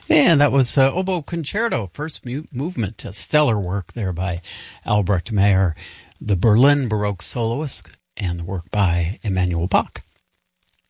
And that was Oboe Concerto, first movement, a stellar work there by Albrecht Meyer, the Berlin Baroque soloist, and the work by Emanuel Bach.